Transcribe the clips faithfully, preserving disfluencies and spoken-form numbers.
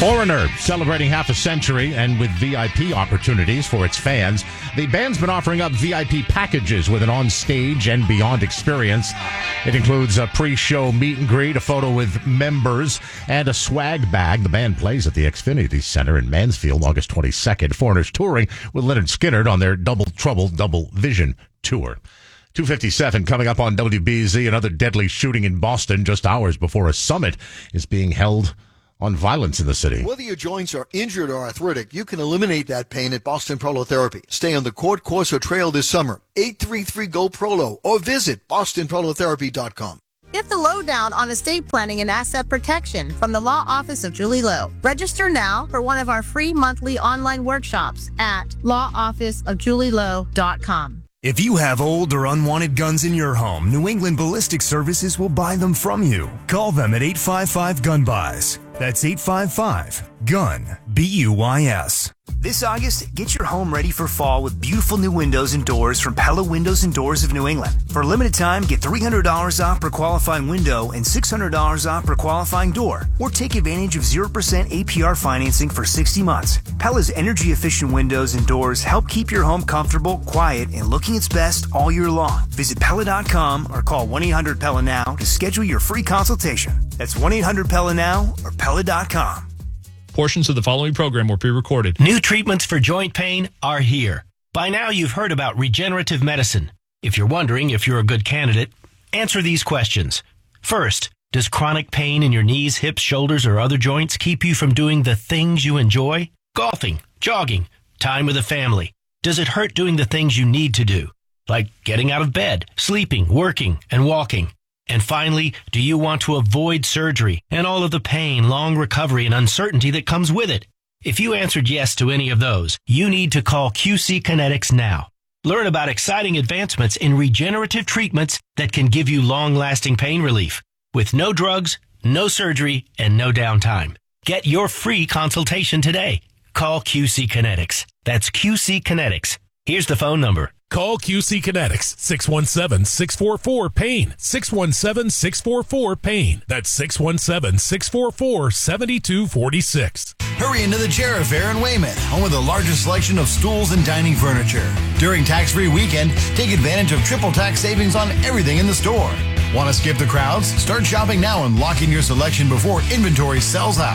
Foreigner, celebrating half a century and with V I P opportunities for its fans. The band's been offering up V I P packages with an on-stage and beyond experience. It includes a pre-show meet and greet, a photo with members, and a swag bag. The band plays at the Xfinity Center in Mansfield August twenty-second. Foreigner's touring with Lynyrd Skynyrd on their Double Trouble, Double Vision tour. two fifty-seven coming up on W B Z. Another deadly shooting in Boston just hours before a summit is being held on violence in the city. Whether your joints are injured or arthritic, you can eliminate that pain at Boston Prolotherapy. Stay on the Court Course or Trail this summer. eight three three, G O, Prolo or visit boston prolotherapy dot com. Get the lowdown on estate planning and asset protection from the Law Office of Julie Lowe. Register now for one of our free monthly online workshops at law office of julie lowe dot com. If you have old or unwanted guns in your home, New England Ballistic Services will buy them from you. Call them at eight five five, gun buys. That's eight five five, gun, B U Y S. This August, get your home ready for fall with beautiful new windows and doors from Pella Windows and Doors of New England. For a limited time, get three hundred dollars off per qualifying window and six hundred dollars off per qualifying door. Or take advantage of zero percent A P R financing for sixty months. Pella's energy-efficient windows and doors help keep your home comfortable, quiet, and looking its best all year long. Visit Pella dot com or call one eight hundred Pella now to schedule your free consultation. That's one eight hundred Pella now or Pella dot com. Portions of the following program were pre-recorded. New treatments for joint pain are here. By now, you've heard about regenerative medicine. If you're wondering if you're a good candidate, answer these questions. First, does chronic pain in your knees, hips, shoulders, or other joints keep you from doing the things you enjoy? Golfing, jogging, time with the family. Does it hurt doing the things you need to do, like getting out of bed, sleeping, working, and walking? And finally, do you want to avoid surgery and all of the pain, long recovery, and uncertainty that comes with it? If you answered yes to any of those, you need to call Q C Kinetics now. Learn about exciting advancements in regenerative treatments that can give you long-lasting pain relief with no drugs, no surgery, and no downtime. Get your free consultation today. Call Q C Kinetics. That's Q C Kinetics. Here's the phone number. Call Q C Kinetics, six one seven, six four four, PAIN, six one seven, six four four, PAIN. That's six one seven, six four four, seven two four six. Hurry into the Chair Fair in Weymouth, home of the largest selection of stools and dining furniture. During tax-free weekend, take advantage of triple tax savings on everything in the store. Want to skip the crowds? Start shopping now and lock in your selection before inventory sells out.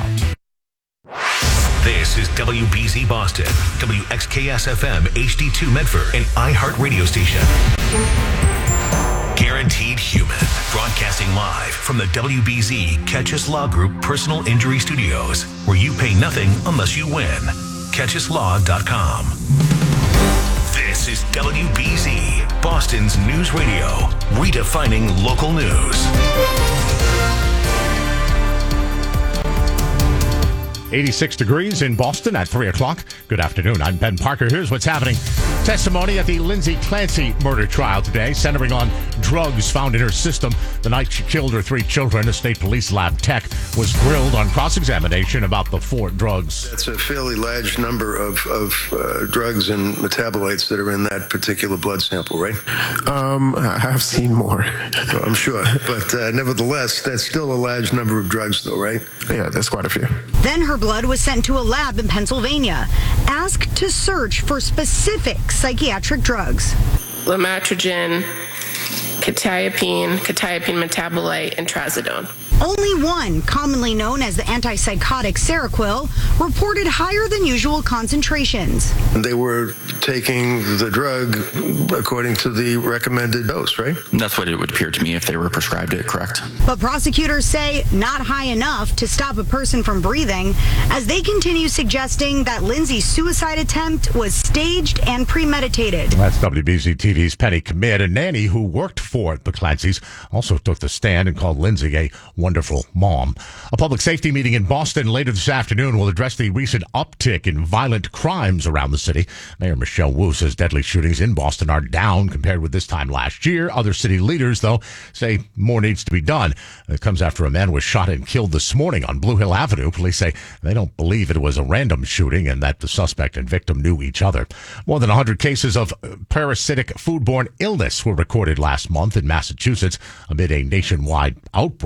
This is W B Z Boston, W X K S F M H D two Medford, and iHeart Radio Station. Guaranteed Human, broadcasting live from the W B Z Catch Us Law Group Personal Injury Studios, where you pay nothing unless you win. catch us law dot com. This is W B Z, Boston's news radio, redefining local news. eighty-six degrees in Boston at three o'clock. Good afternoon. I'm Ben Parker. Here's what's happening. Testimony at the Lindsay Clancy murder trial today, centering on drugs found in her system the night she killed her three children. A state police lab tech was grilled on cross-examination about the four drugs. That's a fairly large number of, of uh, drugs and metabolites that are in that particular blood sample, right? Um, I have seen more. Well, I'm sure. But uh, nevertheless, that's still a large number of drugs, though, right? Yeah, that's quite a few. Then her blood was sent to a lab in Pennsylvania, asked to search for specific psychiatric drugs. Lamotrigine, quetiapine, quetiapine metabolite, and trazodone. Only one, commonly known as the antipsychotic Seroquel, reported higher than usual concentrations. They were taking the drug according to the recommended dose, right? That's what it would appear to me if they were prescribed it, correct? But prosecutors say not high enough to stop a person from breathing, as they continue suggesting that Lindsay's suicide attempt was staged and premeditated. That's W B Z T V's Penny Commit. A nanny who worked for the Clancys also took the stand and called Lindsay a wonderful mom. A public safety meeting in Boston later this afternoon will address the recent uptick in violent crimes around the city. Mayor Michelle Wu says deadly shootings in Boston are down compared with this time last year. Other city leaders, though, say more needs to be done. It comes after a man was shot and killed this morning on Blue Hill Avenue. Police say they don't believe it was a random shooting and that the suspect and victim knew each other. More than one hundred cases of parasitic foodborne illness were recorded last month in Massachusetts amid a nationwide outbreak of illness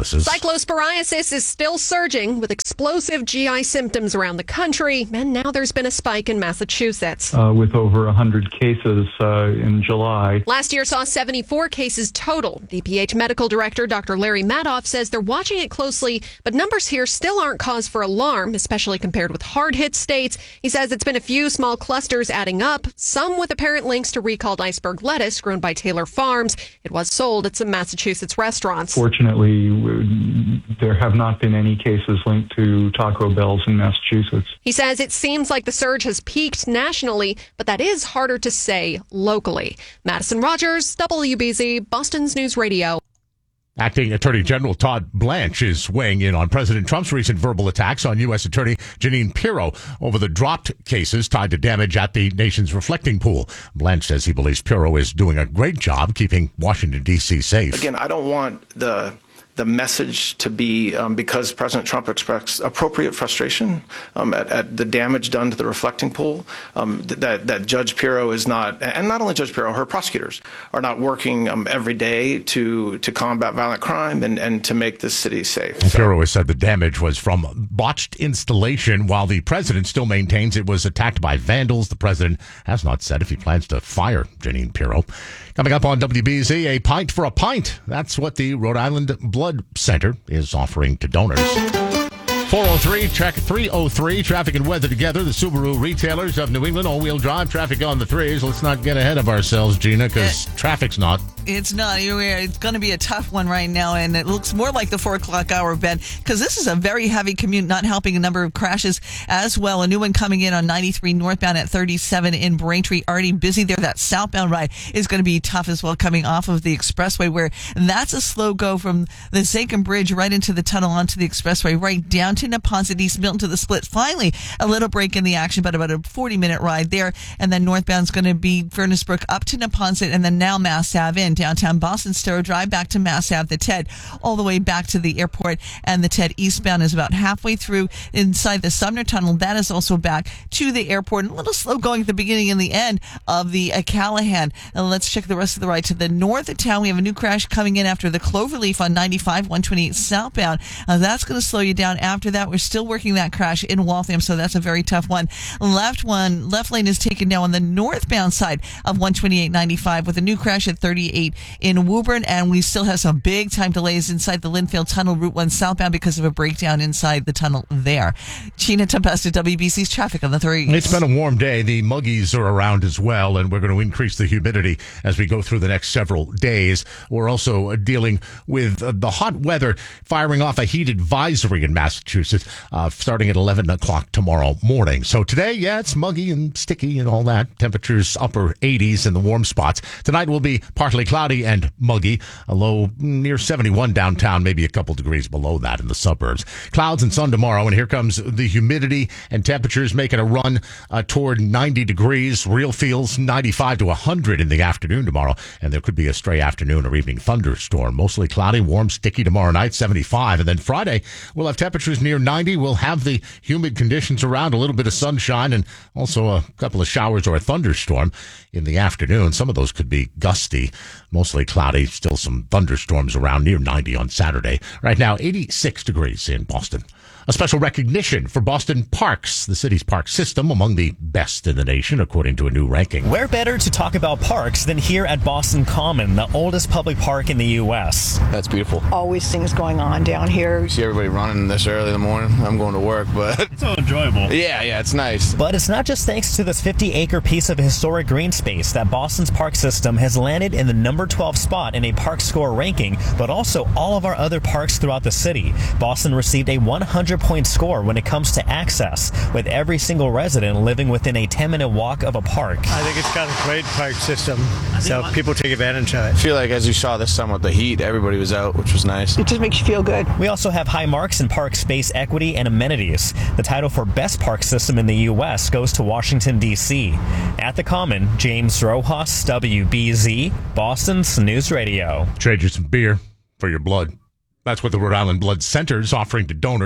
illnesses. Cyclosporiasis is still surging with explosive G I symptoms around the country, and now there's been a spike in Massachusetts. Uh, with over one hundred cases uh, in July. Last year saw seventy-four cases total. D P H Medical Director Doctor Larry Madoff says they're watching it closely, but numbers here still aren't cause for alarm, especially compared with hard-hit states. He says it's been a few small clusters adding up, some with apparent links to recalled iceberg lettuce grown by Taylor Farms. It was sold at some Massachusetts restaurants. Fortunately, w- there have not been any cases linked to Taco Bells in Massachusetts. He says it seems like the surge has peaked nationally, but that is harder to say locally. Madison Rogers, W B Z, Boston's News Radio. Acting Attorney General Todd Blanche is weighing in on President Trump's recent verbal attacks on U S. Attorney Jeanine Pirro over the dropped cases tied to damage at the nation's reflecting pool. Blanche says he believes Pirro is doing a great job keeping Washington, D C safe. Again, I don't want the the message to be um, because President Trump expressed appropriate frustration um, at, at the damage done to the reflecting pool, um, that, that Judge Pirro is not, and not only Judge Pirro, her prosecutors are not working um, every day to to combat violent crime and, and to make this city safe. So. Pirro has said the damage was from botched installation, while the president still maintains it was attacked by vandals. The president has not said if he plans to fire Jeanine Pirro. Coming up on W B Z, a pint for a pint. That's what the Rhode Island Blood Center is offering to donors. four oh three, check three oh three, traffic and weather together. The Subaru retailers of New England, all-wheel drive, traffic on the threes. Let's not get ahead of ourselves, Gina, because uh, traffic's not. It's not. It's going to be a tough one right now, and it looks more like the four o'clock hour, Ben, because this is a very heavy commute, not helping a number of crashes as well. A new one coming in on ninety-three northbound at thirty-seven in Braintree. Already busy there. That southbound ride is going to be tough as well, coming off of the expressway, where that's a slow go from the Zachem Bridge right into the tunnel onto the expressway, right down to Neponset, East Milton to the split. Finally, a little break in the action, but about a forty-minute ride there. And then northbound's going to be Furnace Brook up to Neponset, and then now Mass Ave in downtown Boston, Sparrow Drive back to Mass Ave, the Ted, all the way back to the airport. And the Ted eastbound is about halfway through inside the Sumner Tunnel. That is also back to the airport. A little slow going at the beginning and the end of the uh, Callahan. And let's check the rest of the ride to the north of town. We have a new crash coming in after the Cloverleaf on ninety-five, one twenty-eight southbound. Uh, that's going to slow you down. After that, we're still working that crash in Waltham, so that's a very tough one. Left one, left lane is taken down on the northbound side of one twenty-eight ninety-five with a new crash at thirty-eight in Woburn, and we still have some big time delays inside the Linfield Tunnel, Route one southbound, because of a breakdown inside the tunnel there. Gina Tempesta, W B C's traffic on the three. It's been a warm day. The muggies are around as well, and we're going to increase the humidity as we go through the next several days. We're also dealing with uh, the hot weather, firing off a heat advisory in Massachusetts uh, starting at eleven o'clock tomorrow morning. So today, yeah, it's muggy and sticky and all that. Temperatures upper eighties in the warm spots. Tonight will be partly cloudy and muggy, a low near seventy-one downtown, maybe a couple degrees below that in the suburbs. Clouds and sun tomorrow, and here comes the humidity and temperatures making a run uh, toward ninety degrees. Real feels ninety-five to one hundred in the afternoon tomorrow, and there could be a stray afternoon or evening thunderstorm. Mostly cloudy, warm, sticky tomorrow night, seventy-five, and then Friday we'll have temperatures near ninety. We'll have the humid conditions around, a little bit of sunshine, and also a couple of showers or a thunderstorm in the afternoon. Some of those could be gusty, mostly cloudy, still some thunderstorms around near ninety on Saturday. Right now, eighty-six degrees in Boston. A special recognition for Boston parks, the city's park system among the best in the nation, according to a new ranking. Where better to talk about parks than here at Boston Common, the oldest public park in the U S? That's beautiful. Always things going on down here. You see everybody running this early in the morning. I'm going to work, but it's so enjoyable. Yeah, yeah, it's nice. But it's not just thanks to this fifty acre piece of historic green space that Boston's park system has landed in the number twelve spot in a park score ranking, but also all of our other parks throughout the city. Boston received a one hundred point score when it comes to access, with every single resident living within a ten minute walk of a park. I think it's got a great park system, so people take advantage of it. I feel like, as you saw this summer with the heat, everybody was out, which was nice. It just makes you feel good. We also have high marks in park space equity and amenities. The title for best park system in the U S goes to Washington, D C. At the Common, James Rojas, W B Z, Boston's News Radio. Trade you some beer for your blood. That's what the Rhode Island Blood Center is offering to donors.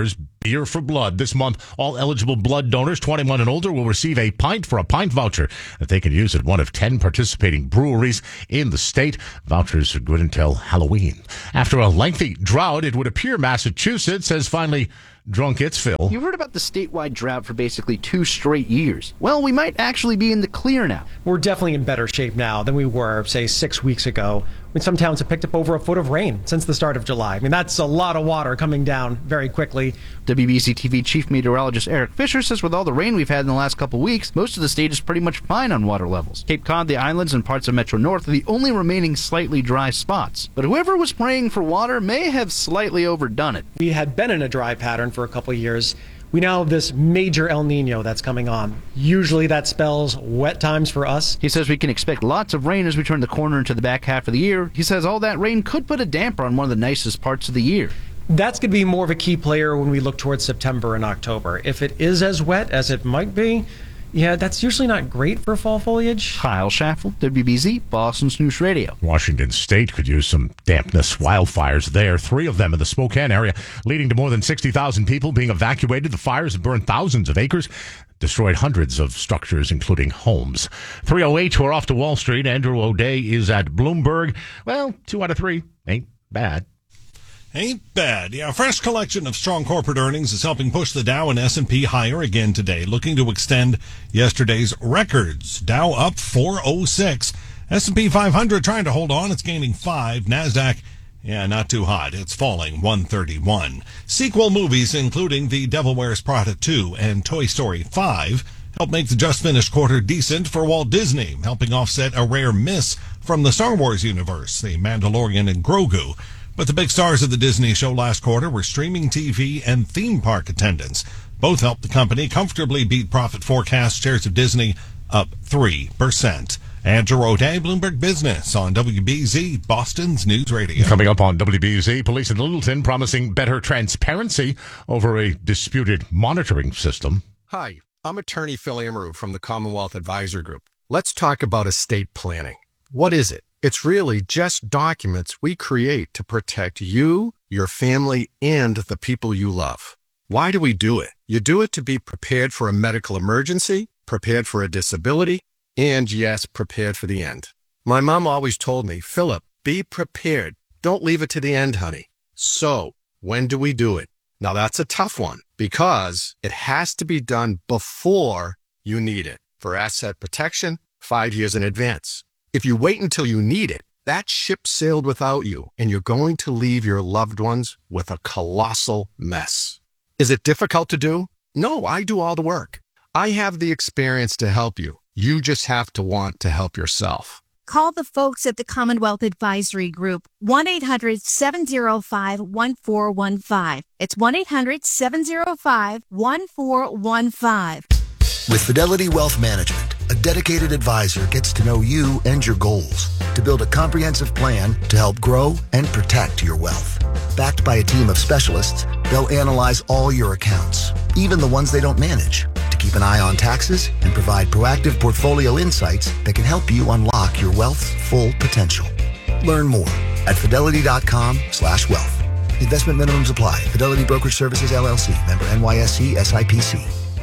Year for Blood. This month, all eligible blood donors twenty-one and older will receive a pint for a pint voucher that they can use at one of ten participating breweries in the state. Vouchers are good until Halloween. After a lengthy drought, it would appear Massachusetts has finally drunk its fill. You heard about the statewide drought for basically two straight years. Well, we might actually be in the clear now. We're definitely in better shape now than we were, say, six weeks ago, when some towns have picked up over a foot of rain since the start of July. I mean, that's a lot of water coming down very quickly. W B C T V Chief Meteorologist Eric Fisher says with all the rain we've had in the last couple weeks, most of the state is pretty much fine on water levels. Cape Cod, the islands, and parts of Metro North are the only remaining slightly dry spots. But whoever was praying for water may have slightly overdone it. We had been in a dry pattern for a couple of years. We now have this major El Nino that's coming on. Usually that spells wet times for us. He says we can expect lots of rain as we turn the corner into the back half of the year. He says all that rain could put a damper on one of the nicest parts of the year. That's going to be more of a key player when we look towards September and October. If it is as wet as it might be, yeah, that's usually not great for fall foliage. Kyle Schaffel, W B Z, Boston's News Radio. Washington State could use some dampness. Wildfires there, three of them in the Spokane area, leading to more than sixty thousand people being evacuated. The fires have burned thousands of acres, destroyed hundreds of structures, including homes. three oh eight, we're off to Wall Street. Andrew O'Day is at Bloomberg. Well, two out of three ain't bad. Ain't bad. Yeah, a fresh collection of strong corporate earnings is helping push the Dow and S and P higher again today, looking to extend yesterday's records. Dow up four oh six. S and P five hundred trying to hold on. It's gaining five. NASDAQ, yeah, not too hot. It's falling one thirty-one. Sequel movies, including The Devil Wears Prada two and Toy Story five, help make the just-finished quarter decent for Walt Disney, helping offset a rare miss from the Star Wars universe, The Mandalorian and Grogu. But the big stars of the Disney show last quarter were streaming T V and theme park attendance. Both helped the company comfortably beat profit forecasts. Shares of Disney up three percent. Andrew O'Day, Bloomberg Business on W B Z, Boston's News Radio. Coming up on W B Z, police in Littleton promising better transparency over a disputed monitoring system. Hi, I'm attorney Phil Amaru from the Commonwealth Advisor Group. Let's talk about estate planning. What is it? It's really just documents we create to protect you, your family, and the people you love. Why do we do it? You do it to be prepared for a medical emergency, prepared for a disability, and yes, prepared for the end. My mom always told me, Philip, be prepared. Don't leave it to the end, honey. So, when do we do it? Now that's a tough one because it has to be done before you need it. For asset protection, five years in advance. If you wait until you need it, that ship sailed without you, and you're going to leave your loved ones with a colossal mess. Is it difficult to do? No, I do all the work. I have the experience to help you. You just have to want to help yourself. Call the folks at the Commonwealth Advisory Group, one eight hundred seven oh five one four one five. It's one eight hundred seven oh five one four one five. With Fidelity Wealth Management, a dedicated advisor gets to know you and your goals to build a comprehensive plan to help grow and protect your wealth. Backed by a team of specialists, they'll analyze all your accounts, even the ones they don't manage, to keep an eye on taxes and provide proactive portfolio insights that can help you unlock your wealth's full potential. Learn more at fidelity.com slash wealth. Investment minimums apply. Fidelity Brokerage Services, L L C. Member N Y S E S I P C.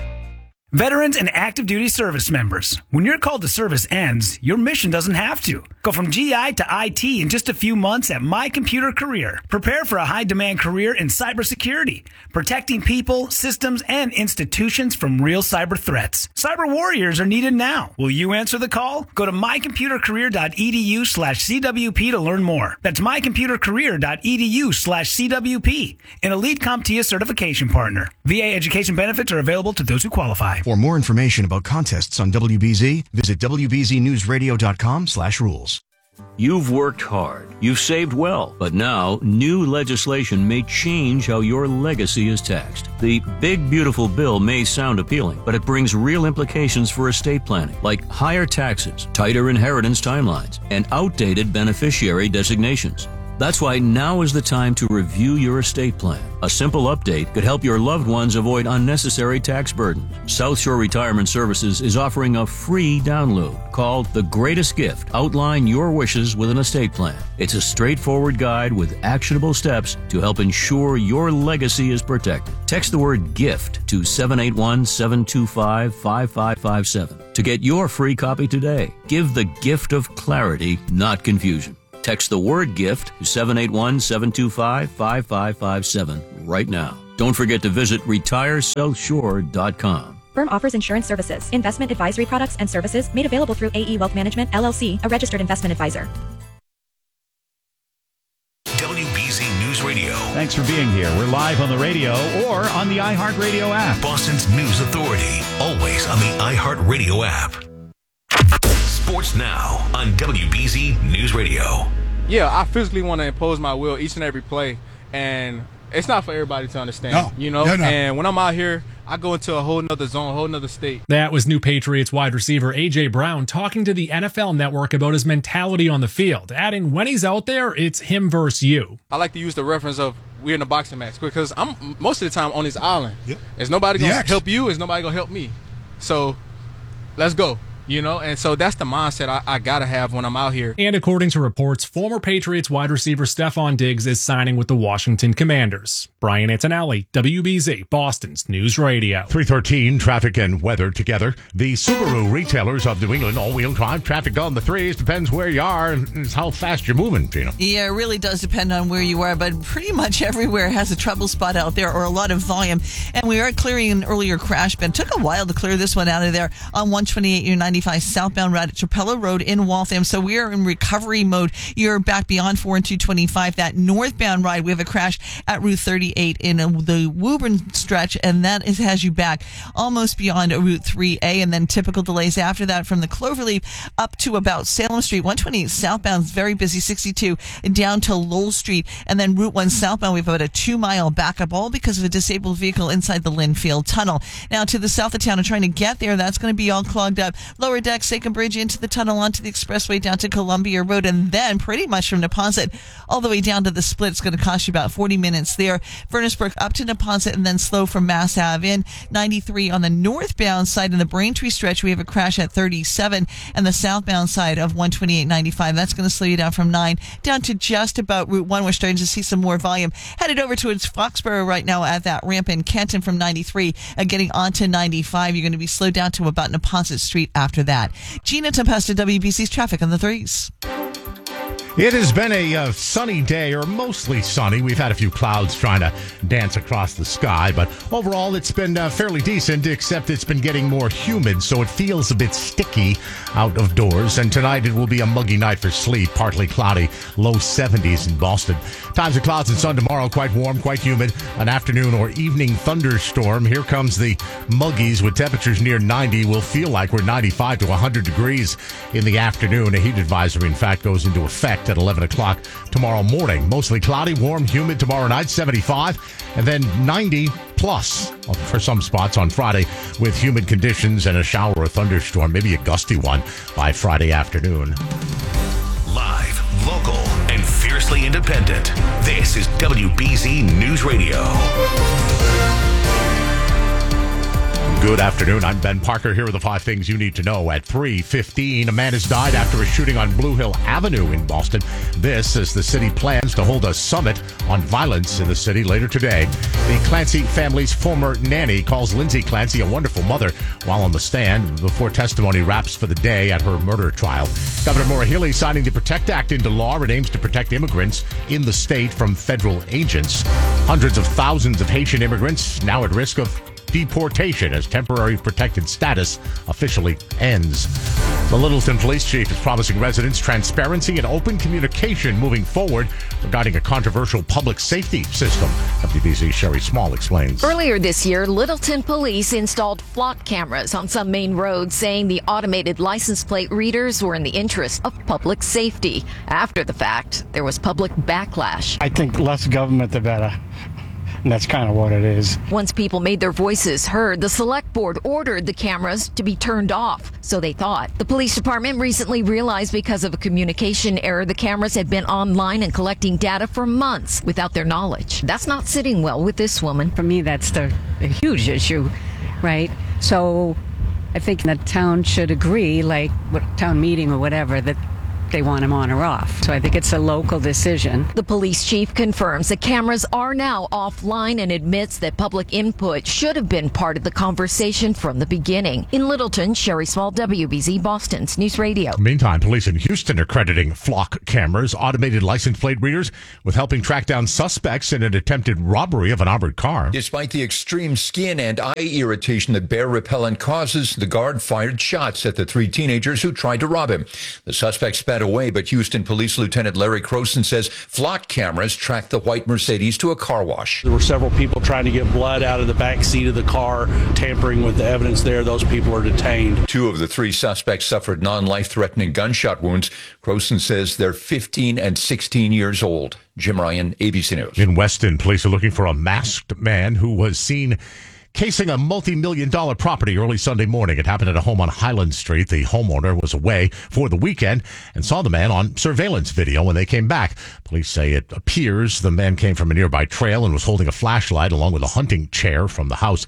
Veterans and active duty service members, when your call to service ends, your mission doesn't have to. Go from G I to I T in just a few months at My Computer Career. Prepare for a high-demand career in cybersecurity, protecting people, systems, and institutions from real cyber threats. Cyber warriors are needed now. Will you answer the call? Go to mycomputercareer.edu slash CWP to learn more. That's mycomputercareer.edu slash CWP, an elite CompTIA certification partner. V A education benefits are available to those who qualify. For more information about contests on W B Z, visit w b z news radio dot com slash rules. You've worked hard, you've saved well, but now new legislation may change how your legacy is taxed. The Big Beautiful Bill may sound appealing, but it brings real implications for estate planning, like higher taxes, tighter inheritance timelines, and outdated beneficiary designations. That's why now is the time to review your estate plan. A simple update could help your loved ones avoid unnecessary tax burdens. South Shore Retirement Services is offering a free download called The Greatest Gift. Outline your wishes with an estate plan. It's a straightforward guide with actionable steps to help ensure your legacy is protected. Text the word GIFT to seven eight one, seven two five, five five five seven to get your free copy today. Give the gift of clarity, not confusion. Text the word GIFT to seven eight one, seven two five, five five five seven right now. Don't forget to visit retire south shore dot com. Firm offers insurance services, investment advisory products and services made available through A E Wealth Management, L L C, a registered investment advisor. W B Z News Radio. Thanks for being here. We're live on the radio or on the iHeartRadio app. Boston's News Authority, always on the iHeartRadio app. Sports Now on W B Z News Radio. Yeah, I physically want to impose my will each and every play, and it's not for everybody to understand, no, you know? No, no. And when I'm out here, I go into a whole nother zone, a whole nother state. That was new Patriots wide receiver A J. Brown talking to the N F L Network about his mentality on the field, adding when he's out there, it's him versus you. I like to use the reference of we're in a boxing match because I'm most of the time on this island. Yep. Is nobody going to Yes. help you? Is nobody going to help me? So let's go. You know, and so that's the mindset I, I got to have when I'm out here. And according to reports, former Patriots wide receiver Stephon Diggs is signing with the Washington Commanders. Brian Antonelli, W B Z, Boston's News Radio. three thirteen, traffic and weather together. The Subaru retailers of New England, all-wheel drive, traffic on the threes. Depends where you are and how fast you're moving, Gina. Yeah, it really does depend on where you are, but pretty much everywhere has a trouble spot out there or a lot of volume. And we are clearing an earlier crash bin. Took a while to clear this one out of there on one twenty-eight, your ninety-five southbound route at Trapello Road in Waltham. So we are in recovery mode. You're back beyond four and two twenty-five. That northbound ride, we have a crash at Route thirty-eight in the Woburn stretch, and that is, has you back almost beyond Route three A, and then typical delays after that from the Cloverleaf up to about Salem Street. one twenty-eight southbound is very busy, sixty-two down to Lowell Street, and then Route one southbound, we have about a two-mile backup, all because of a disabled vehicle inside the Linfield Tunnel. Now, to the south of town and trying to get there, that's going to be all clogged up. Lower deck, Sachem Bridge into the tunnel, onto the expressway down to Columbia Road, and then pretty much from Neponset all the way down to the split. It's going to cost you about forty minutes there. Furnace Brook up to Neponset, and then slow from Mass Ave in. ninety-three on the northbound side in the Braintree stretch, we have a crash at thirty-seven, and the southbound side of one twenty-eight ninety-five, that's going to slow you down from nine down to just about Route one. We're starting to see some more volume. Headed over towards Foxborough right now at that ramp in Canton from ninety-three, uh, getting onto ninety-five. You're going to be slowed down to about Neponset Street after that. Gina Tempesta, W B C's traffic on the threes. It has been a uh, sunny day, or mostly sunny. We've had a few clouds trying to dance across the sky, but overall it's been uh, fairly decent, except it's been getting more humid, so it feels a bit sticky out of doors. And tonight it will be a muggy night for sleep, partly cloudy, low seventies in Boston. Times of clouds and sun tomorrow, quite warm, quite humid. An afternoon or evening thunderstorm. Here comes the muggies with temperatures near ninety. We'll feel like we're ninety-five to one hundred degrees in the afternoon. A heat advisory, in fact, goes into effect at eleven o'clock tomorrow morning. Mostly cloudy, warm, humid tomorrow night, seventy-five, and then ninety plus for some spots on Friday with humid conditions and a shower or thunderstorm, maybe a gusty one by Friday afternoon. Live, local, and fiercely independent. This is W B Z News Radio. Good afternoon. I'm Ben Parker here with the five things you need to know at three fifteen. A man has died after a shooting on Blue Hill Avenue in Boston. This as the city plans to hold a summit on violence in the city later today. The Clancy family's former nanny calls Lindsay Clancy a wonderful mother while on the stand before testimony wraps for the day at her murder trial. Governor Maura Healey signing the PROTECT Act into law. It aims to protect immigrants in the state from federal agents. Hundreds of thousands of Haitian immigrants now at risk of deportation as temporary protected status officially ends. The Littleton police chief is promising residents transparency and open communication moving forward regarding a controversial public safety system. W B C's Sherry Small explains. Earlier this year, Littleton police installed flock cameras on some main roads, saying the automated license plate readers were in the interest of public safety. After the fact, there was public backlash. I think less government, the better. And that's kind of what it is. Once people made their voices heard, the select board ordered the cameras to be turned off, so they thought. The police department recently realized because of a communication error, the cameras had been online and collecting data for months without their knowledge. That's not sitting well with this woman. For me, that's the a huge issue, right? So I think the town should agree, like what town meeting or whatever, that they want them on or off. So I think it's a local decision. The police chief confirms the cameras are now offline and admits that public input should have been part of the conversation from the beginning. In Littleton, Sherry Small, W B Z Boston's News Radio. Meantime, police in Houston are crediting Flock cameras, automated license plate readers, with helping track down suspects in an attempted robbery of an armored car. Despite the extreme skin and eye irritation that bear repellent causes, the guard fired shots at the three teenagers who tried to rob him. The suspect sped away, but Houston Police Lieutenant Larry Croson says Flock cameras tracked the white Mercedes to a car wash. There were several people trying to get blood out of the back seat of the car, tampering with the evidence there. Those people are detained. Two of the three suspects suffered non-life-threatening gunshot wounds. Croson says they're fifteen and sixteen years old. Jim Ryan, A B C News. In Weston, police are looking for a masked man who was seen casing a multi-million dollar property early Sunday morning. It happened at a home on Highland Street. The homeowner was away for the weekend and saw the man on surveillance video when they came back. Police say it appears the man came from a nearby trail and was holding a flashlight along with a hunting chair from the house.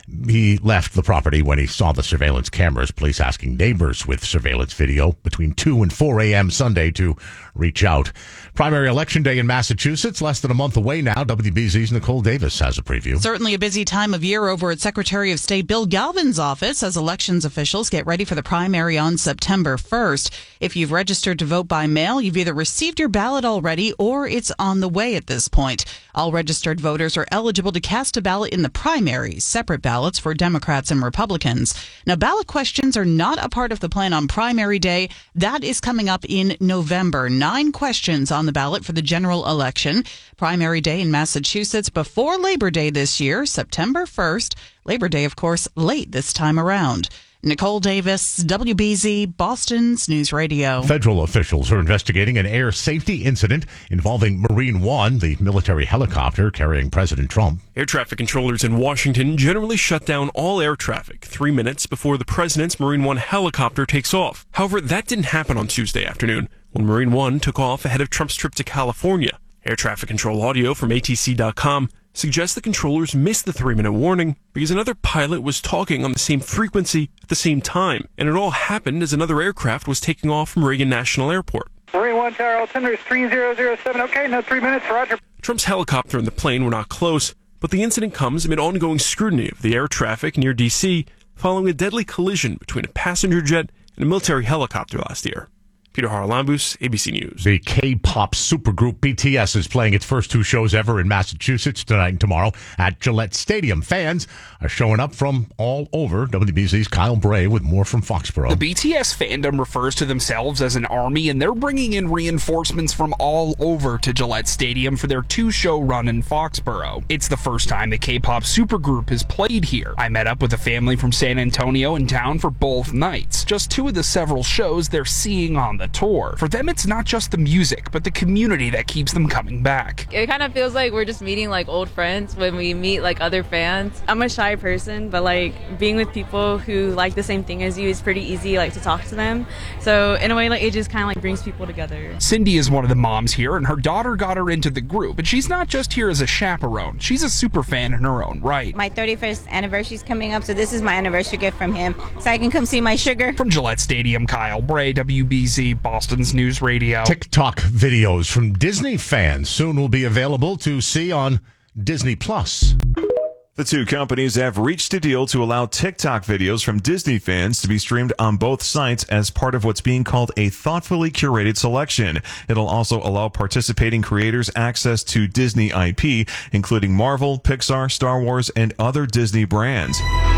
He left the property when he saw the surveillance cameras. Police asking neighbors with surveillance video between two and four a.m. Sunday to reach out. Primary election day in Massachusetts, less than a month away now. W B Z's Nicole Davis has a preview. Certainly a busy time of year over at Secretary of State Bill Galvin's office as elections officials get ready for the primary on September first. If you've registered to vote by mail, you've either received your ballot already or it's on the way at this point. All registered voters are eligible to cast a ballot in the primaries, separate ballots for Democrats and Republicans. Now, ballot questions are not a part of the plan on primary day. That is coming up in November. Nine questions on the ballot for the general election. Primary day in Massachusetts before Labor Day this year, September first. Labor Day, of course, late this time around. Nicole Davis, W B Z, Boston's News Radio. Federal officials are investigating an air safety incident involving Marine One, the military helicopter carrying President Trump. Air traffic controllers in Washington generally shut down all air traffic three minutes before the president's Marine One helicopter takes off. However, that didn't happen on Tuesday afternoon when Marine One took off ahead of Trump's trip to California. Air traffic control audio from A T C dot com suggests the controllers missed the three-minute warning because another pilot was talking on the same frequency at the same time, and it all happened as another aircraft was taking off from Reagan National Airport. Marine One Tower, altimeter is three zero zero seven. Okay, now three minutes, roger. Trump's helicopter and the plane were not close, but the incident comes amid ongoing scrutiny of the air traffic near D C following a deadly collision between a passenger jet and a military helicopter last year. Peter Haralambous, A B C News. The K-pop supergroup B T S is playing its first two shows ever in Massachusetts tonight and tomorrow at Gillette Stadium. Fans are showing up from all over. W B Z's Kyle Bray with more from Foxborough. The B T S fandom refers to themselves as an army, and they're bringing in reinforcements from all over to Gillette Stadium for their two-show run in Foxborough. It's the first time the K-pop supergroup has played here. I met up with a family from San Antonio in town for both nights, just two of the several shows they're seeing on the tour. For them, it's not just the music, but the community that keeps them coming back. It kind of feels like we're just meeting like old friends when we meet like other fans. I'm a shy person, but like being with people who like the same thing as you is pretty easy, like to talk to them. So in a way, like it just kind of like brings people together. Cindy is one of the moms here, and her daughter got her into the group. And she's not just here as a chaperone. She's a super fan in her own right. My thirty-first anniversary is coming up, so this is my anniversary gift from him, so I can come see my sugar. From Gillette Stadium, Kyle Bray, W B Z, Boston's News Radio. TikTok videos from Disney fans soon will be available to see on Disney Plus. The two companies have reached a deal to allow TikTok videos from Disney fans to be streamed on both sites as part of what's being called a thoughtfully curated selection. It'll also allow participating creators access to Disney I P, including Marvel, Pixar, Star Wars, and other Disney brands.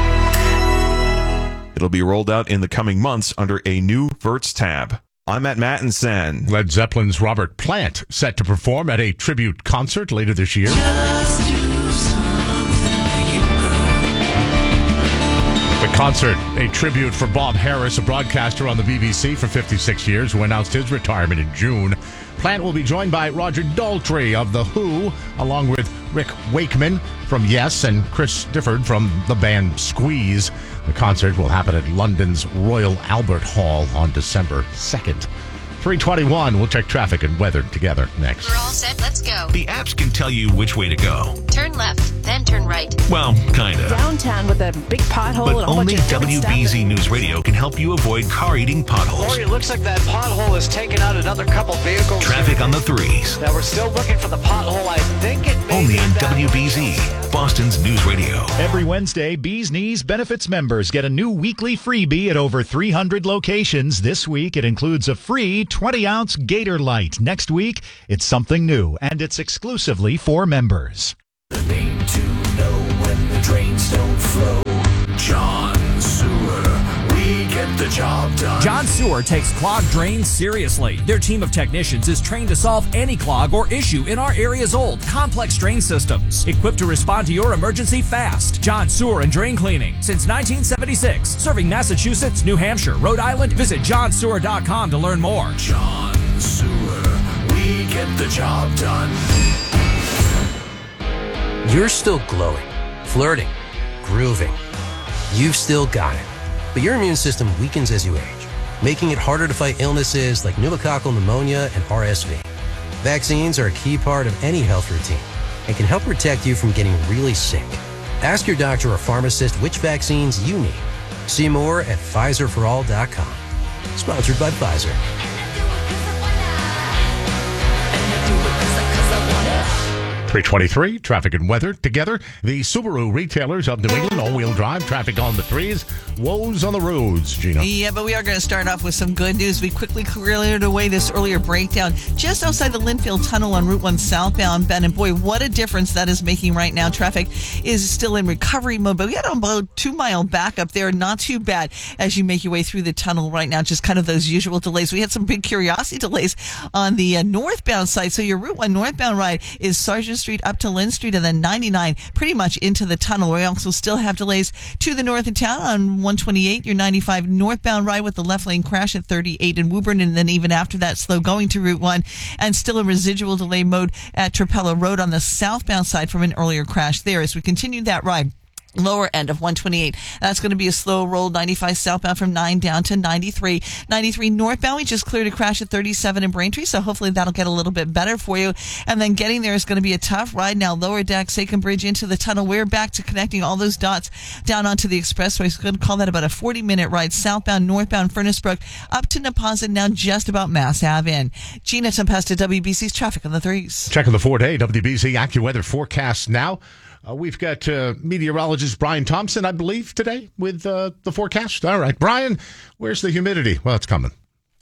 It'll be rolled out in the coming months under a new Verts tab. I'm at Mattinson. Led Zeppelin's Robert Plant set to perform at a tribute concert later this year. The concert, a tribute for Bob Harris, a broadcaster on the B B C for fifty-six years, who announced his retirement in June. Plant will be joined by Roger Daltrey of The Who, along with Rick Wakeman from Yes and Chris Difford from the band Squeeze. The concert will happen at London's Royal Albert Hall on December second. three twenty-one, we'll check traffic and weather together next. We're all set. Let's go. The apps can tell you which way to go. Turn left, then turn right. Well, kind of. Downtown with a big pothole But and a whole only bunch of W B Z News Radio can help you avoid car-eating potholes. Lori, it looks like that pothole has taken out another couple vehicles. Traffic on the threes. Now, we're still looking for the pothole. I think it may Only be on that- W B Z, Boston's News Radio. Every Wednesday, Bees Knees Benefits members get a new weekly freebie at over three hundred locations. This week, it includes a free twenty-ounce Gator Light. Next week, it's something new, and it's exclusively for members. The name to know when the drains don't flow. John Sewer, we get the job done. John Sewer takes clogged drains seriously. Their team of technicians is trained to solve any clog or issue in our area's old, complex drain systems. Equipped to respond to your emergency fast. John Sewer and Drain Cleaning since nineteen seventy-six. Serving Massachusetts, New Hampshire, Rhode Island. Visit john sewer dot com to learn more. John Sewer, we get the job done. You're still glowing, flirting, grooving. You've still got it. But your immune system weakens as you age, making it harder to fight illnesses like pneumococcal pneumonia and R S V. Vaccines are a key part of any health routine and can help protect you from getting really sick. Ask your doctor or pharmacist which vaccines you need. See more at Pfizer for all dot com. Sponsored by Pfizer. three twenty-three, traffic and weather together. The Subaru retailers of New England, all-wheel drive, traffic on the threes, woes on the roads, Gina. Yeah, but we are going to start off with some good news. We quickly cleared away this earlier breakdown just outside the Linfield Tunnel on Route one southbound, Ben. And boy, what a difference that is making right now. Traffic is still in recovery mode, but we had about two-mile backup there. Not too bad as you make your way through the tunnel right now. Just kind of those usual delays. We had some big curiosity delays on the uh, northbound side. So your Route one northbound ride is Sargent Street up to Lynn Street and then ninety-nine pretty much into the tunnel. We also still have delays to the north of town on one twenty-eight, your ninety-five northbound ride with the left lane crash at thirty-eight in Woburn, and then even after that slow going to Route one, and still a residual delay mode at Trapella Road on the southbound side from an earlier crash there as we continue that ride. Lower end of one twenty-eight. That's going to be a slow roll. ninety-five southbound from nine down to ninety-three. ninety-three northbound, we just cleared a crash at thirty-seven in Braintree, so hopefully that'll get a little bit better for you. And then getting there is going to be a tough ride now. Lower deck, Saken Bridge into the tunnel. We're back to connecting all those dots down onto the expressway. So going to call that about a forty-minute ride. Southbound, northbound, Furnace Brook up to Neponset, now just about Mass Ave in. Gina Tempesta, W B C's traffic on the threes. Checking the four-day W B C AccuWeather forecast now. Uh, we've got uh, meteorologist Brian Thompson, I believe, today with uh, the forecast. All right, Brian, where's the humidity? Well, it's coming.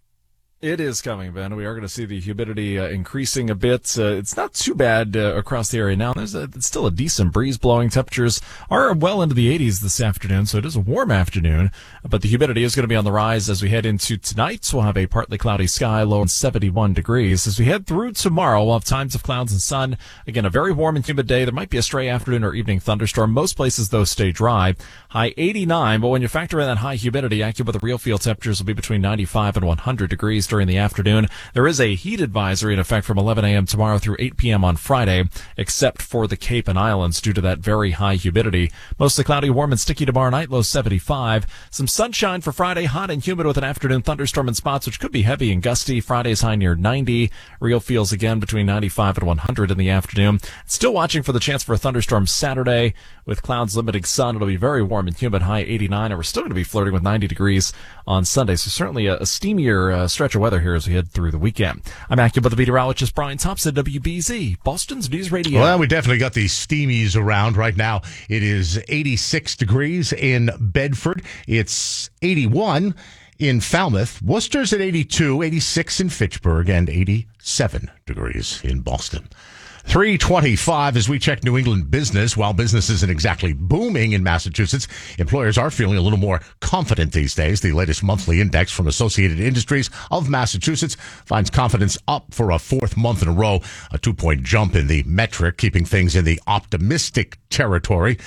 It is coming, Ben. We are going to see the humidity uh, increasing a bit. Uh, it's not too bad uh, across the area now. There's a, it's still a decent breeze blowing. Temperatures are well into the eighties this afternoon, so it is a warm afternoon. But the humidity is going to be on the rise as we head into tonight. We'll have a partly cloudy sky, low in seventy-one degrees. As we head through tomorrow, we'll have times of clouds and sun. Again, a very warm and humid day. There might be a stray afternoon or evening thunderstorm. Most places, though, stay dry. High eighty-nine, but when you factor in that high humidity, AccuWeather real field temperatures will be between ninety-five and one hundred degrees during the afternoon. There is a heat advisory in effect from eleven a.m. tomorrow through eight p.m. on Friday, except for the Cape and Islands due to that very high humidity. Mostly cloudy, warm, and sticky tomorrow night, low seventy-five. Some sunshine for Friday, hot and humid with an afternoon thunderstorm in spots, which could be heavy and gusty. Friday's high near ninety. Real feels again between ninety-five and one hundred in the afternoon. Still watching for the chance for a thunderstorm Saturday with clouds limiting sun. It'll be very warm and humid, high eighty-nine, and we're still going to be flirting with ninety degrees on Sunday. So certainly a, a steamier uh, stretch of weather here as we head through the weekend. I'm AccuWeather meteorologist Brian Thompson, W B Z, Boston's News Radio. Well, we definitely got these steamies around right now. It is eighty-six degrees in Bedford. It's eighty-one in Falmouth. Worcester's at eighty-two, eighty-six in Fitchburg, and eighty-seven degrees in Boston. three twenty-five as we check New England business. While business isn't exactly booming in Massachusetts, employers are feeling a little more confident these days. The latest monthly index from Associated Industries of Massachusetts finds confidence up for a fourth month in a row, a two-point jump in the metric, keeping things in the optimistic territory.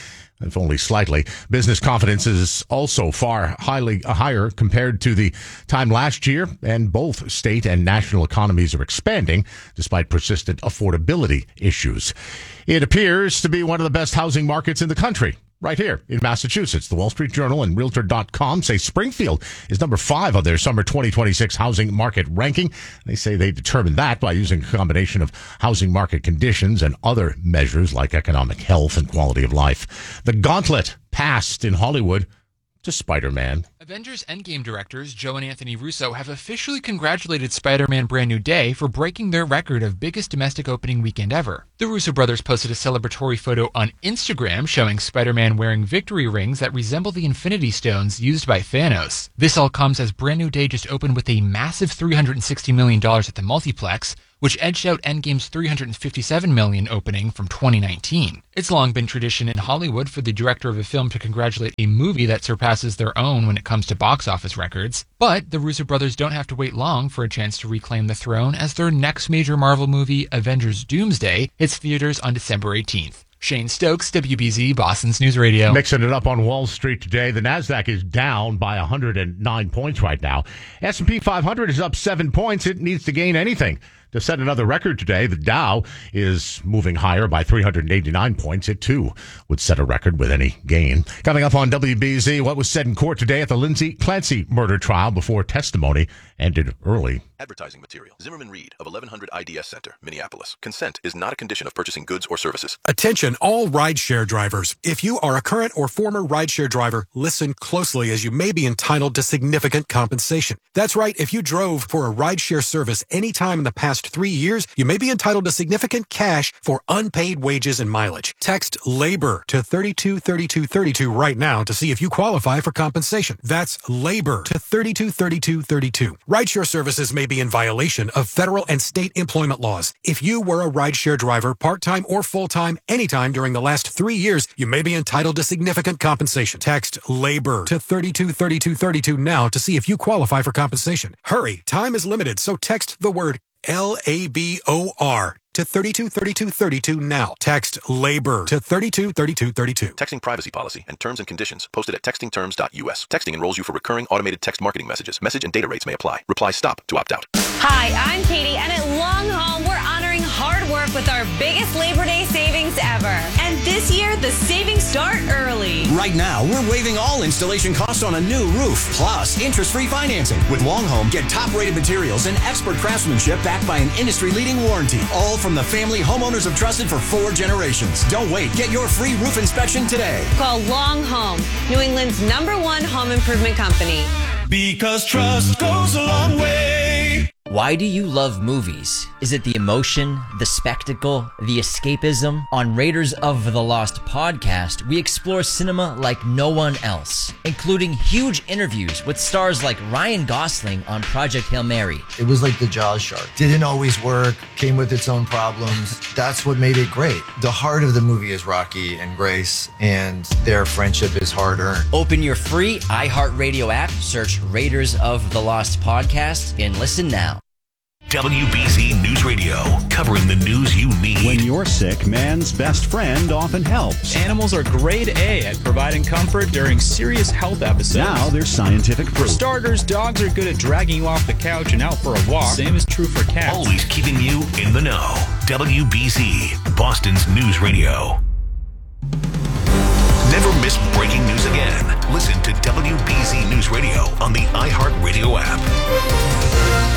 if only slightly. Business confidence is also far highly higher compared to the time last year, and both state and national economies are expanding despite persistent affordability issues. It appears to be one of the best housing markets in the country. Right here in Massachusetts, the Wall Street Journal and Realtor dot com say Springfield is number five on their summer twenty twenty-six housing market ranking. They say they determined that by using a combination of housing market conditions and other measures like economic health and quality of life. The gauntlet passed in Hollywood to Spider-Man. Avengers Endgame directors Joe and Anthony Russo have officially congratulated Spider-Man Brand New Day for breaking their record of biggest domestic opening weekend ever. The Russo brothers posted a celebratory photo on Instagram showing Spider-Man wearing victory rings that resemble the Infinity Stones used by Thanos. This all comes as Brand New Day just opened with a massive three hundred sixty million dollars at the multiplex, which edged out Endgame's three hundred fifty-seven million dollars opening from twenty nineteen. It's long been tradition in Hollywood for the director of a film to congratulate a movie that surpasses their own when it comes to box office records. But the Russo brothers don't have to wait long for a chance to reclaim the throne as their next major Marvel movie, Avengers Doomsday, hits theaters on December eighteenth. Shane Stokes, W B Z, Boston's News Radio. Mixing it up on Wall Street today. The NASDAQ is down by one hundred nine points right now. S and P five hundred is up seven points. It needs to gain anything to set another record today. The Dow is moving higher by three hundred eighty-nine points. It, too, would set a record with any gain. Coming up on W B Z, what was said in court today at the Lindsay Clancy murder trial before testimony ended early. Advertising material. Zimmerman Reed of eleven hundred I D S Center, Minneapolis. Consent is not a condition of purchasing goods or services. Attention all rideshare drivers. If you are a current or former rideshare driver, listen closely as you may be entitled to significant compensation. That's right. If you drove for a rideshare service any time in the past three years, you may be entitled to significant cash for unpaid wages and mileage. Text LABOR to thirty-two thirty-two thirty-two right now to see if you qualify for compensation. That's LABOR to thirty-two thirty-two thirty-two. Rideshare services may be in violation of federal and state employment laws. If you were a rideshare driver, part-time or full-time, anytime during the last three years, you may be entitled to significant compensation. Text LABOR to thirty-two thirty-two thirty-two now to see if you qualify for compensation. Hurry, time is limited, so text the word L A B O R to thirty-two thirty-two thirty-two now. Text LABOR to thirty-two thirty-two thirty-two. Texting privacy policy and terms and conditions posted at texting terms dot U S. Texting enrolls you for recurring automated text marketing messages. Message and data rates may apply. Reply STOP to opt out. Hi, I'm Katie, and at Long Home, we're honoring hard work with our biggest Labor Day savings ever. And this year, the savings start early. Right now, we're waiving all installation costs on a new roof, plus interest-free financing. With Long Home, get top-rated materials and expert craftsmanship backed by an industry-leading warranty. All from the family homeowners have trusted for four generations. Don't wait. Get your free roof inspection today. Call Long Home, New England's number one home improvement company. Because trust goes a long way. Why do you love movies? Is it the emotion, the spectacle, the escapism? On Raiders of the Lost podcast, we explore cinema like no one else, including huge interviews with stars like Ryan Gosling on Project Hail Mary. It was like the Jaws shark. Didn't always work, came with its own problems. That's what made it great. The heart of the movie is Rocky and Grace, and their friendship is hard-earned. Open your free iHeartRadio app, search Raiders of the Lost podcast, and listen now. W B Z News Radio, covering the news you need. When you're sick, man's best friend often helps. Animals are grade A at providing comfort during serious health episodes. Now there's scientific proof. For starters, dogs are good at dragging you off the couch and out for a walk. Same is true for cats. Always keeping you in the know. W B Z, Boston's News Radio. Never miss breaking news again. Listen to W B Z News Radio on the iHeartRadio app.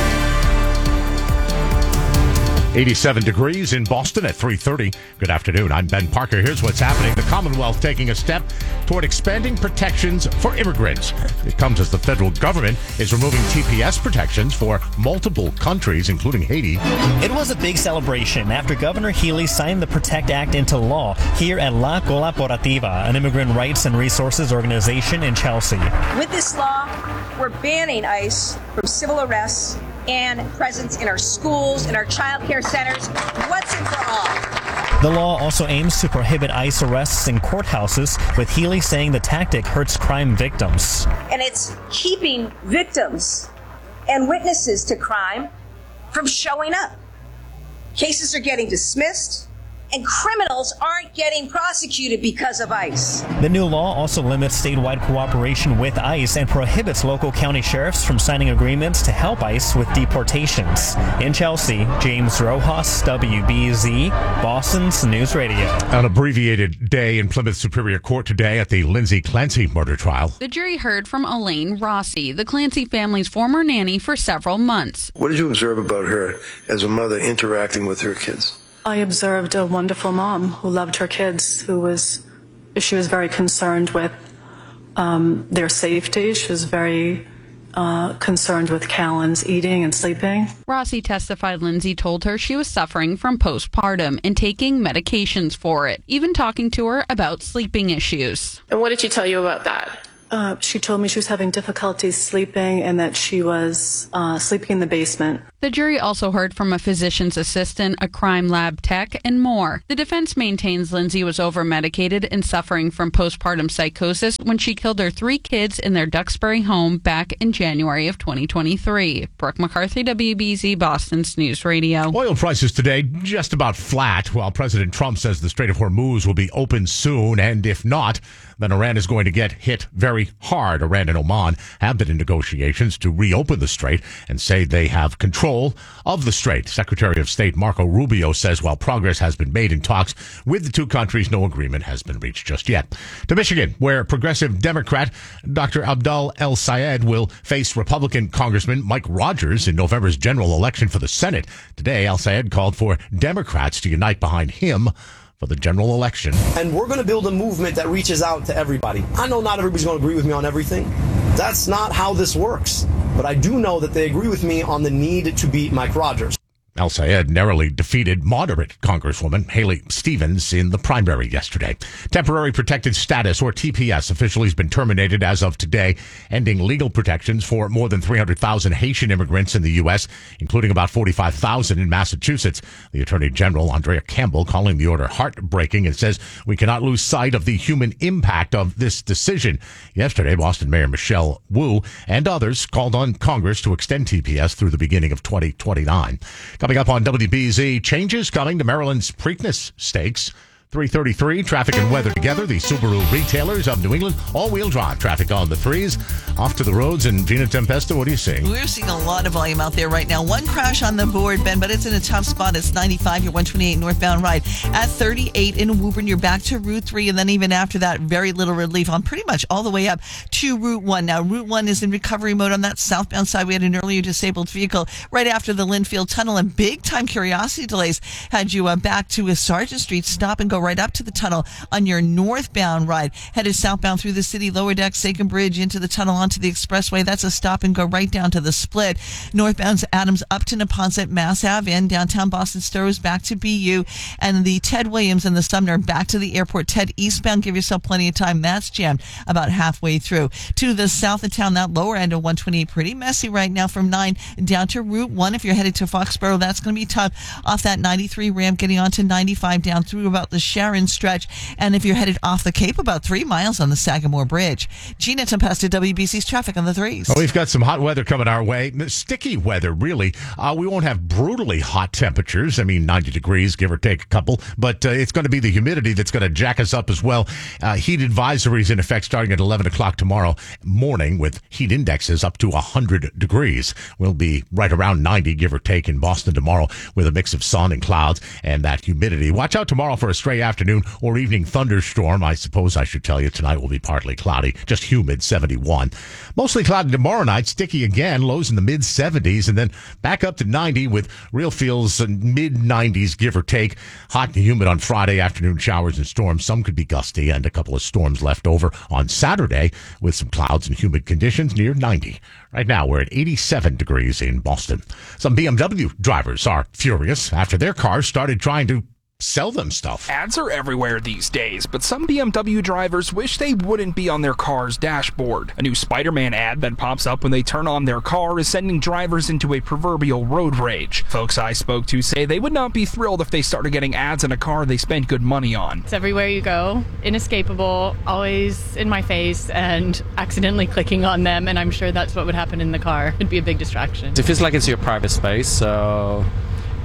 eighty-seven degrees in Boston at three thirty. Good afternoon. I'm Ben Parker. Here's what's happening. The Commonwealth taking a step toward expanding protections for immigrants. It comes as the federal government is removing T P S protections for multiple countries, including Haiti. It was a big celebration after Governor Healy signed the PROTECT Act into law here at La Colaborativa, an immigrant rights and resources organization in Chelsea. With this law, we're banning ICE from civil arrests and presence in our schools, in our child care centers, once and for all. The law also aims to prohibit ICE arrests in courthouses, with Healy saying the tactic hurts crime victims. And it's keeping victims and witnesses to crime from showing up. Cases are getting dismissed and criminals aren't getting prosecuted because of ICE. The new law also limits statewide cooperation with ICE and prohibits local county sheriffs from signing agreements to help ICE with deportations. In Chelsea, James Rojas, W B Z, Boston's News Radio. An abbreviated day in Plymouth Superior Court today at the Lindsay Clancy murder trial. The jury heard from Elaine Rossi, the Clancy family's former nanny for several months. What did you observe about her as a mother interacting with her kids? I observed a wonderful mom who loved her kids, who was, she was very concerned with um, their safety. She was very uh, concerned with Callan's eating and sleeping. Rossi testified Lindsay told her she was suffering from postpartum and taking medications for it, even talking to her about sleeping issues. And what did she tell you about that? Uh, she told me she was having difficulty sleeping and that she was uh, sleeping in the basement. The jury also heard from a physician's assistant, a crime lab tech, and more. The defense maintains Lindsay was over-medicated and suffering from postpartum psychosis when she killed her three kids in their Duxbury home back in January of twenty twenty-three. Brooke McCarthy, W B Z, Boston's News Radio. Oil prices today just about flat, while President Trump says the Strait of Hormuz will be open soon, and if not, then Iran is going to get hit very hard. Iran and Oman have been in negotiations to reopen the strait and say they have control of the strait. Secretary of State Marco Rubio says while progress has been made in talks with the two countries, no agreement has been reached just yet. To Michigan, where progressive Democrat Doctor Abdul El Sayed will face Republican Congressman Mike Rogers in November's general election for the Senate. Today, El Sayed called for Democrats to unite behind him for the general election. And we're going to build a movement that reaches out to everybody. I know not everybody's going to agree with me on everything. That's not how this works. But I do know that they agree with me on the need to beat Mike Rogers. El Sayed narrowly defeated moderate Congresswoman Haley Stevens in the primary yesterday. Temporary Protected Status, or T P S, officially has been terminated as of today, ending legal protections for more than three hundred thousand Haitian immigrants in the U S, including about forty-five thousand in Massachusetts. The Attorney General, Andrea Campbell, calling the order heartbreaking and says we cannot lose sight of the human impact of this decision. Yesterday, Boston Mayor Michelle Wu and others called on Congress to extend T P S through the beginning of twenty twenty-nine. Coming up on W B Z, changes coming to Maryland's Preakness Stakes. three thirty-three, traffic and weather together. The Subaru retailers of New England, all-wheel drive traffic on the threes. Off to the roads. And Gina Tempesta, what are you seeing? We're seeing a lot of volume out there right now. One crash on the board, Ben, but it's in a tough spot. It's ninety-five, your one twenty-eight northbound ride. At thirty-eight in Woburn, you're back to Route three, and then even after that, very little relief on pretty much all the way up to Route one. Now, Route one is in recovery mode on that southbound side. We had an earlier disabled vehicle right after the Linfield Tunnel, and big-time curiosity delays had you uh, back to a Sargent Street. Stop and go right up to the tunnel on your northbound ride. Headed southbound through the city, lower deck, Sagan Bridge, into the tunnel, onto the expressway. That's a stop and go right down to the split. Northbound's Adams up to Neponset, Mass Ave in downtown Boston Stows, back to B U, and the Ted Williams and the Sumner back to the airport. Ted eastbound, give yourself plenty of time. That's jammed about halfway through. To the south of town, that lower end of one twenty-eight, pretty messy right now from nine down to Route one. If you're headed to Foxborough, that's going to be tough off that ninety-three ramp, getting onto ninety-five down through about the Sharon stretch. And if you're headed off the Cape, about three miles on the Sagamore Bridge. Gina Tempesta, W B C's traffic on the threes. Well, we've got some hot weather coming our way. Sticky weather, really. Uh, we won't have brutally hot temperatures. I mean, ninety degrees, give or take a couple. But uh, it's going to be the humidity that's going to jack us up as well. Uh, heat advisories in effect starting at eleven o'clock tomorrow morning with heat indexes up to one hundred degrees. We'll be right around ninety, give or take, in Boston tomorrow with a mix of sun and clouds and that humidity. Watch out tomorrow for a stray afternoon or evening thunderstorm. I suppose I should tell you tonight will be partly cloudy, just humid, seventy-one. Mostly cloudy tomorrow night, sticky again, lows in the mid seventies, and then back up to ninety with real feels mid nineties, give or take. Hot and humid on Friday, afternoon showers and storms. Some could be gusty, and a couple of storms left over on Saturday with some clouds and humid conditions near ninety. Right now, we're at eighty-seven degrees in Boston. Some B M W drivers are furious after their cars started trying to sell them stuff. Ads are everywhere these days, but some B M W drivers wish they wouldn't be on their car's dashboard. A new Spider-Man ad that pops up when they turn on their car is sending drivers into a proverbial road rage. Folks I spoke to say they would not be thrilled if they started getting ads in a car they spent good money on. It's everywhere you go, inescapable, always in my face, and accidentally clicking on them, and I'm sure that's what would happen in the car. It'd be a big distraction. It feels like it's your private space, so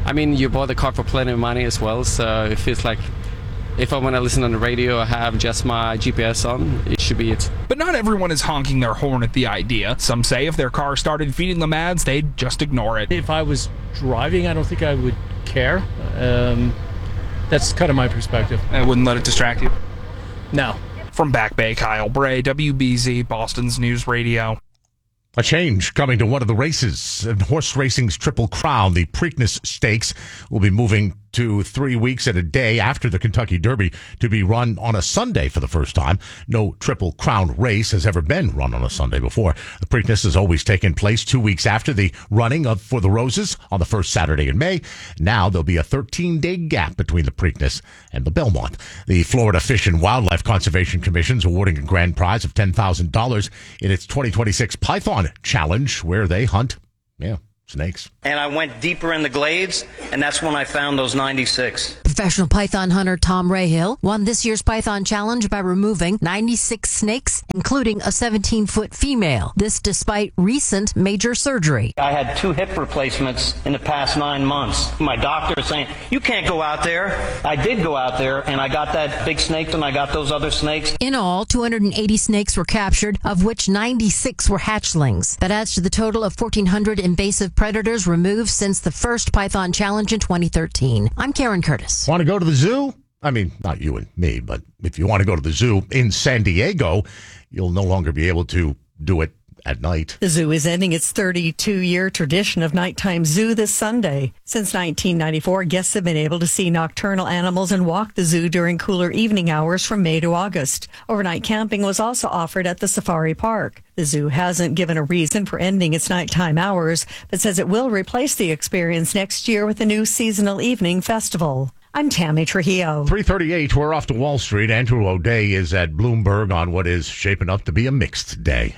I mean, you bought the car for plenty of money as well, so it feels like if I want to listen on the radio, I have just my G P S on. It should be it. But not everyone is honking their horn at the idea. Some say if their car started feeding them ads, they'd just ignore it. If I was driving, I don't think I would care. Um, that's kind of my perspective. I wouldn't let it distract you? No. From Back Bay, Kyle Bray, W B Z, Boston's News Radio. A change coming to one of the races. In horse racing's Triple Crown, the Preakness Stakes will be moving to three weeks and a day after the Kentucky Derby to be run on a Sunday for the first time. No Triple Crown race has ever been run on a Sunday before. The Preakness has always taken place two weeks after the running of For the Roses on the first Saturday in May. Now there'll be a thirteen-day gap between the Preakness and the Belmont. The Florida Fish and Wildlife Conservation Commission is awarding a grand prize of ten thousand dollars in its twenty twenty-six Python Challenge, where they hunt, yeah, snakes. And I went deeper in the glades, and that's when I found those ninety-six. Professional python hunter Tom Rahill won this year's Python Challenge by removing ninety-six snakes, including a seventeen-foot female. This despite recent major surgery. I had two hip replacements in the past nine months. My doctor is saying, you can't go out there. I did go out there, and I got that big snake, and I got those other snakes. In all, two hundred eighty snakes were captured, of which ninety-six were hatchlings. That adds to the total of fourteen hundred invasive predators removed since the first Python Challenge in twenty thirteen. I'm Karen Curtis. Want to go to the zoo? I mean, not you and me, but if you want to go to the zoo in San Diego, you'll no longer be able to do it at night. The zoo is ending its thirty-two-year tradition of nighttime zoo this Sunday. Since nineteen ninety-four, guests have been able to see nocturnal animals and walk the zoo during cooler evening hours from May to August. Overnight camping was also offered at the safari park. The zoo hasn't given a reason for ending its nighttime hours, but says it will replace the experience next year with a new seasonal evening festival. I'm Tammy Trujillo. three thirty-eight, we're off to Wall Street. Andrew O'Day is at Bloomberg on what is shaping up to be a mixed day.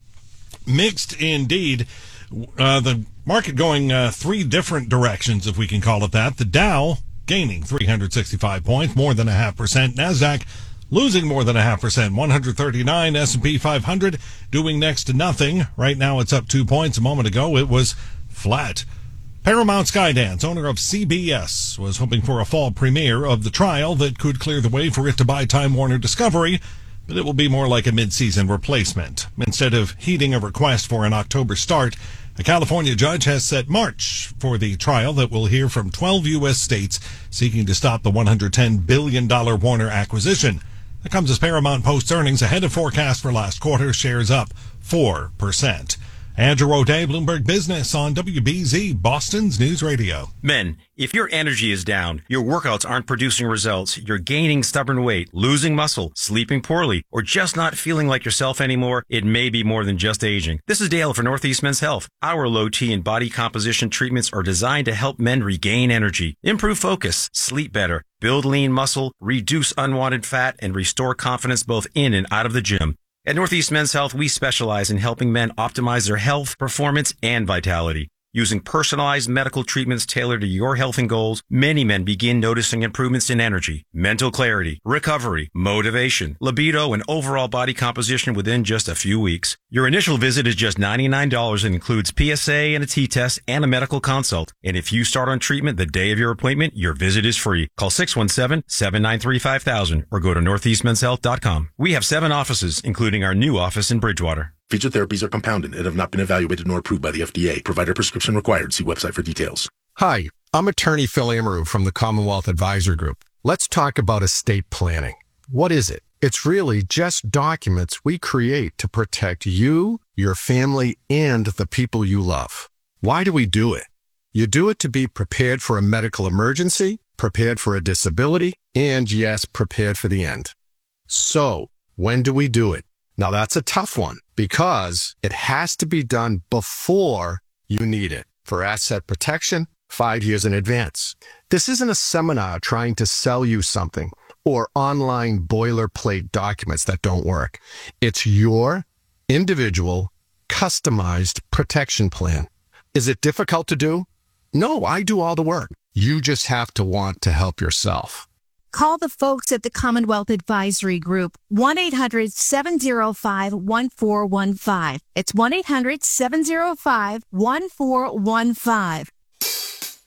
Mixed indeed. Uh, the market going uh, three different directions, if we can call it that. The Dow gaining three hundred sixty-five points, more than a half percent. NASDAQ losing more than a half percent, one hundred thirty-nine. S and P five hundred doing next to nothing. Right now it's up two points. A moment ago it was flat. Paramount Skydance, owner of C B S, was hoping for a fall premiere of the trial that could clear the way for it to buy Time Warner Discovery, but it will be more like a mid-season replacement. Instead of heeding a request for an October start, a California judge has set March for the trial that will hear from twelve U S states seeking to stop the one hundred ten billion dollars Warner acquisition. That comes as Paramount posts earnings ahead of forecast for last quarter, shares up four percent. Andrew O'Day, Bloomberg Business on W B Z, Boston's News Radio. Men, if your energy is down, your workouts aren't producing results, you're gaining stubborn weight, losing muscle, sleeping poorly, or just not feeling like yourself anymore, it may be more than just aging. This is Dale for Northeast Men's Health. Our low T and body composition treatments are designed to help men regain energy, improve focus, sleep better, build lean muscle, reduce unwanted fat, and restore confidence both in and out of the gym. At Northeast Men's Health, we specialize in helping men optimize their health, performance, and vitality. Using personalized medical treatments tailored to your health and goals, many men begin noticing improvements in energy, mental clarity, recovery, motivation, libido, and overall body composition within just a few weeks. Your initial visit is just ninety-nine dollars and includes P S A and a T-test and a medical consult. And if you start on treatment the day of your appointment, your visit is free. Call six one seven, seven nine three, five thousand or go to northeast men's health dot com. We have seven offices, including our new office in Bridgewater. Featured therapies are compounded and have not been evaluated nor approved by the F D A. Provider prescription required. See website for details. Hi, I'm attorney Phil Amaru from the Commonwealth Advisor Group. Let's talk about estate planning. What is it? It's really just documents we create to protect you, your family, and the people you love. Why do we do it? You do it to be prepared for a medical emergency, prepared for a disability, and yes, prepared for the end. So, when do we do it? Now that's a tough one because it has to be done before you need it for asset protection five years in advance. This isn't a seminar trying to sell you something or online boilerplate documents that don't work. It's your individual, customized protection plan. Is it difficult to do? No, I do all the work. You just have to want to help yourself. Call the folks at the Commonwealth Advisory Group, one eight hundred, seven oh five, one four one five. It's one eight hundred, seven oh five, one four one five.